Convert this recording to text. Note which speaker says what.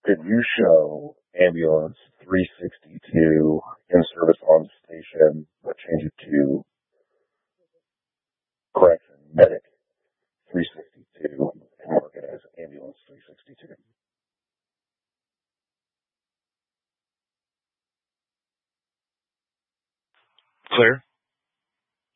Speaker 1: Could you show ambulance 362 in service on station, but change it to correction medic 362 and mark it as ambulance 362?
Speaker 2: Clear?